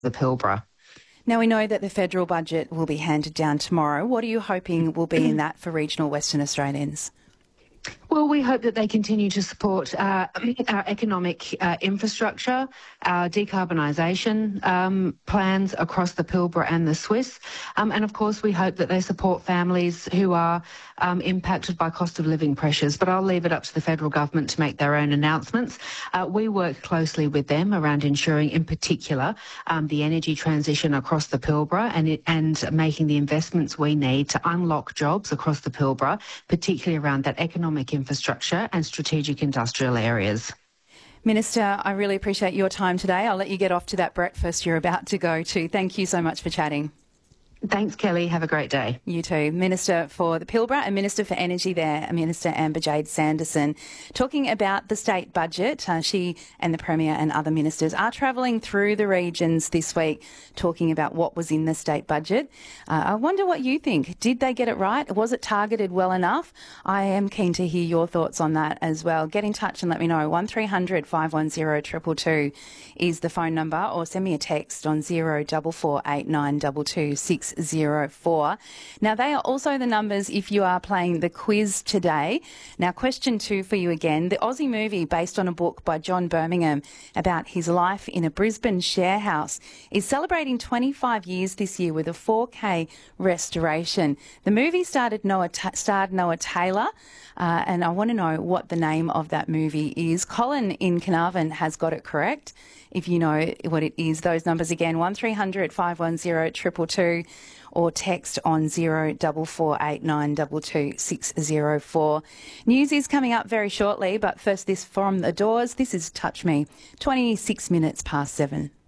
the Pilbara. Now, we know that the federal budget will be handed down tomorrow. What are you hoping will be in that for regional Western Australians? Well, we hope that they continue to support our economic infrastructure, our decarbonisation plans across the Pilbara and the Swiss. And of course, we hope that they support families who are impacted by cost of living pressures. But I'll leave it up to the federal government to make their own announcements. We work closely with them around ensuring, in particular, the energy transition across the Pilbara and making the investments we need to unlock jobs across the Pilbara, particularly around that economic infrastructure and strategic industrial areas. Minister, I really appreciate your time today. I'll let you get off to that breakfast you're about to go to. Thank you so much for chatting. Thanks, Kelly. Have a great day. You too. Minister for the Pilbara and Minister for Energy there, Minister Amber Jade Sanderson, talking about the state budget. She and the Premier and other ministers are travelling through the regions this week, talking about what was in the state budget. I wonder what you think. Did they get it right? Was it targeted well enough? I am keen to hear your thoughts on that as well. Get in touch and let me know. 1300 510 222 is the phone number, or send me a text on 0448922604. Now, they are also the numbers if you are playing the quiz today. Now, question 2 for you again. The Aussie movie, based on a book by John Birmingham about his life in a Brisbane share house, is celebrating 25 years this year with a 4K restoration. The movie starred Noah Taylor, and I want to know what the name of that movie is. Colin in Carnarvon has got it correct. If you know what it is, those numbers again, 1300 510 222 or text on 0448922604. News is coming up very shortly, but first this from the Doors. This is Touch Me, 26 minutes past 7.